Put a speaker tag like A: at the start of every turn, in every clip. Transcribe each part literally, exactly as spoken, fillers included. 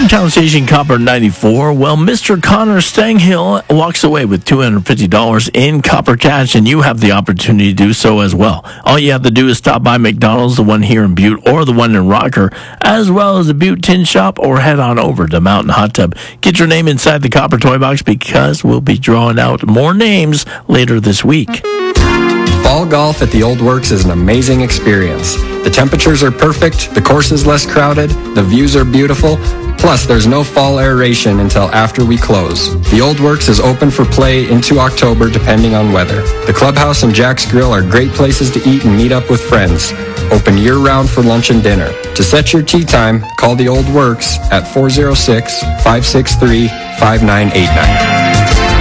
A: hometown station Copper ninety-four. Well, Mister Connor Stanghill walks away with two hundred fifty dollars in Copper cash, and you have the opportunity to do so as well. All you have to do is stop by McDonald's, the one here in Butte or the one in Rocker, as well as the Butte Tin Shop, or head on over to Mountain Hot Tub. Get your name inside the Copper Toy Box, because we'll be drawing out more names later this week.
B: Fall golf at the Old Works is an amazing experience. The temperatures are perfect, the course is less crowded, the views are beautiful, plus there's no fall aeration until after we close. The Old Works is open for play into October depending on weather. The clubhouse and Jack's Grill are great places to eat and meet up with friends. Open year-round for lunch and dinner. To set your tee time, call the Old Works at four oh six, five six three, five nine eight nine.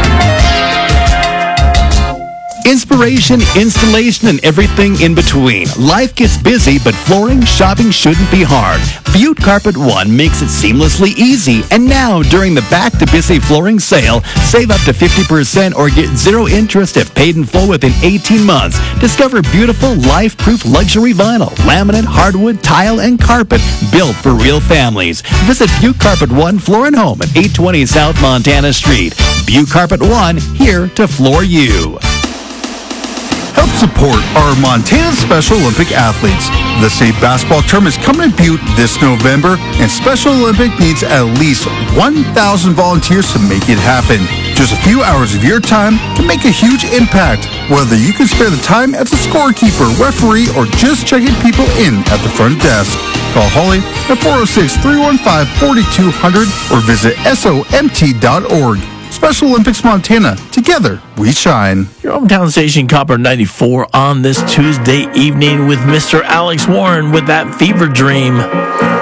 C: Inspiration, installation, and everything in between. Life gets busy, but flooring shopping shouldn't be hard. Butte Carpet One makes it seamlessly easy. And now, during the Back to Busy flooring sale, save up to fifty percent or get zero interest if paid in full within eighteen months. Discover beautiful, life-proof luxury vinyl, laminate, hardwood, tile, and carpet built for real families. Visit Butte Carpet One Floor and Home at eight twenty South Montana Street. Butte Carpet One, here to floor you.
D: Help support our Montana Special Olympic athletes. The state basketball tournament is coming to Butte this November, and Special Olympic needs at least one thousand volunteers to make it happen. Just a few hours of your time can make a huge impact, whether you can spare the time as a scorekeeper, referee, or just checking people in at the front desk. Call Holly at four oh six, three one five, four two zero zero or visit S O M T dot org. Special Olympics Montana. Together, we shine.
A: Your hometown station Copper ninety-four on this Tuesday evening with Mister Alex Warren with that Fever Dream.